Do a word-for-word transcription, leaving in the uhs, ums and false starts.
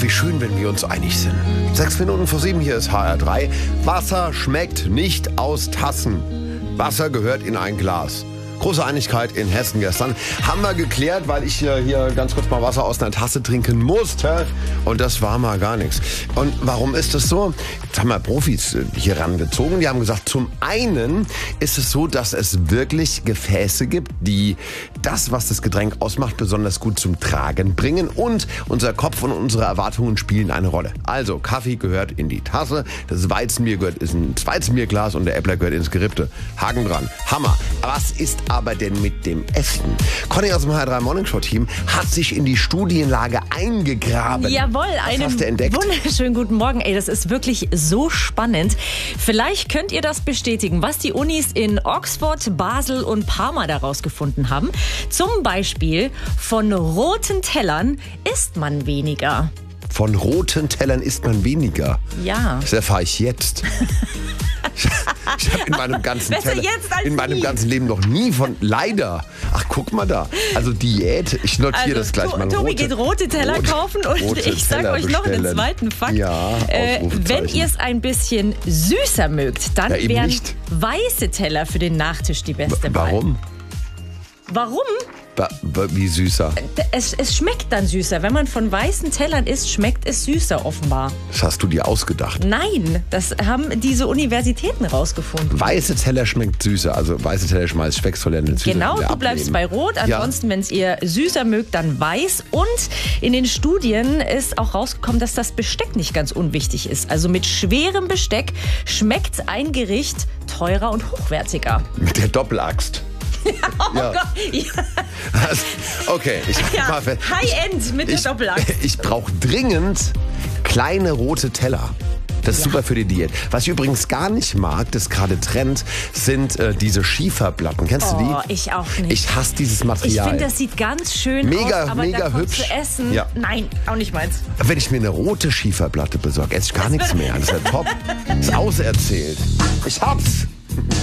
wie schön, wenn wir uns einig sind. Sechs Minuten vor sieben, hier ist H R drei. Wasser schmeckt nicht aus Tassen. Wasser gehört in ein Glas. Große Einigkeit in Hessen gestern. Haben wir geklärt, weil ich hier, hier ganz kurz mal Wasser aus einer Tasse trinken musste. Und das war mal gar nichts. Und warum ist das so? Jetzt haben wir Profis hier rangezogen. Die haben gesagt, zum einen ist es so, dass es wirklich Gefäße gibt, die das, was das Getränk ausmacht, besonders gut zum Tragen bringen. Und unser Kopf und unsere Erwartungen spielen eine Rolle. Also, Kaffee gehört in die Tasse, das Weizenbier gehört ins Weizenbierglas und der Äppler gehört ins Gerippte. Haken dran. Hammer. Was ist aber denn mit dem Essen? Conny aus dem H R drei Morning Show Team hat sich in die Studienlage eingegraben. Jawohl, Was einen hast du entdeckt? wunderschönen guten Morgen. Ey, das ist wirklich so spannend. Vielleicht könnt ihr das bestätigen, was die Unis in Oxford, Basel und Parma daraus gefunden haben. Zum Beispiel, von roten Tellern isst man weniger. Von roten Tellern isst man weniger. Ja. Das erfahre ich jetzt. Ich habe in meinem ganzen Besser Teller, jetzt als in meinem nie. ganzen Leben noch nie von, leider. Ach, guck mal da. Also Diät, ich notiere Also, das gleich To- mal. Tobi rote, geht rote Teller rote, kaufen und rote ich sage Teller euch noch einen bestellen. zweiten Fakt. Ja, äh, Ausrufezeichen. wenn ihr es ein bisschen süßer mögt, dann Ja, eben wären nicht. weiße Teller für den Nachtisch die beste Wahl. Warum? Warum? Ba- ba- Wie süßer? Es, es schmeckt dann süßer. Wenn man von weißen Tellern isst, schmeckt es süßer offenbar. Das hast du dir ausgedacht. Nein, das haben diese Universitäten rausgefunden. Weiße Teller schmeckt süßer. Also weiße Teller schmeißt Specksäule süßer. Genau, wieder du bleibst abnehmen. bei Rot. Ja. Ansonsten, wenn es ihr süßer mögt, dann weiß. Und in den Studien ist auch rausgekommen, dass das Besteck nicht ganz unwichtig ist. Also mit schwerem Besteck schmeckt ein Gericht teurer und hochwertiger. Mit der Doppelaxt. Oh Ja. Gott, ja, Also, okay, ich ja. mal fest. High-End mit der Ich, Doppelaxt. ich brauche dringend kleine rote Teller. Das ist Ja. super für die Diät. Was ich übrigens gar nicht mag, das gerade Trend, sind äh, diese Schieferplatten. Kennst du Oh, die? ich auch nicht. Ich hasse dieses Ich Material. finde, das sieht ganz schön Mega, aus, aber mega davon hübsch. zu essen, Ja. nein, auch nicht meins. Wenn ich mir eine rote Schieferplatte besorge, esse ich gar nichts mehr. Das ist ja top. Das ist auserzählt. Ich hab's.